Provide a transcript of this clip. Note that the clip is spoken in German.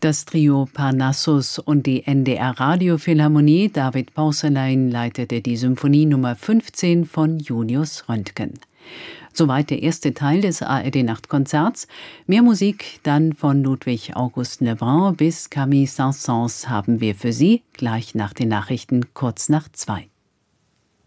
Das Trio Parnassus und die NDR Radiophilharmonie. David Porcelain leitete die Symphonie Nummer 15 von Julius Röntgen. Soweit der erste Teil des ARD-Nachtkonzerts. Mehr Musik dann von Ludwig August Lebrun bis Camille Saint-Saëns haben wir für Sie gleich nach den Nachrichten kurz nach 2.